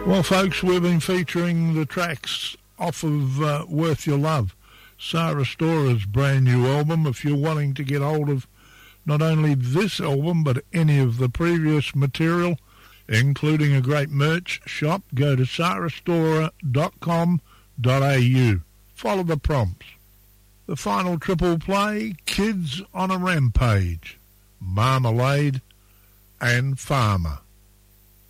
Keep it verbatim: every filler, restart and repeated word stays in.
Well, folks, we've been featuring the tracks off of uh, Worth Your Love, Sarah Stora's brand new album. If you're wanting to get hold of not only this album, but any of the previous material, including a great merch shop, go to sarah stora dot com dot a u. Follow the prompts. The final triple play, Kids on a Rampage, Marmalade and Farmer.